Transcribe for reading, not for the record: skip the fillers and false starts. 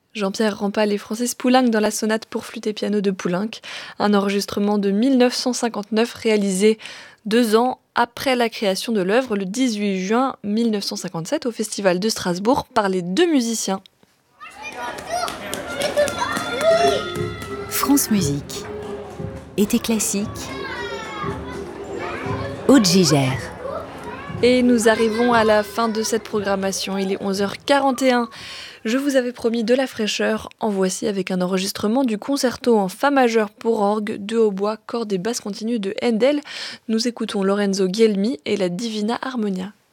Jean-Pierre Rampal et Francis Poulenc dans la sonate pour flûte et piano de Poulenc, un enregistrement de 1959 réalisé 2 ans après la création de l'œuvre, le 18 juin 1957 au Festival de Strasbourg par les 2 musiciens. France Musique. Été classique. Aude Gigère. Et nous arrivons à la fin de cette programmation, il est 11h41. Je vous avais promis de la fraîcheur, en voici avec un enregistrement du concerto en fa majeur pour orgue, deux hautbois, cordes et basses continues de Handel. Nous écoutons Lorenzo Guglielmi et la Divina Armonia.